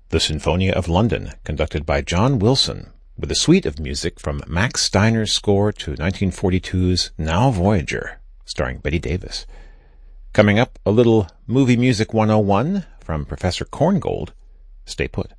The Sinfonia of London, conducted by John Wilson, with a suite of music from Max Steiner's score to 1942's Now Voyager, starring Bette Davis. Coming up, a little Movie Music 101 from Professor Korngold. Stay put.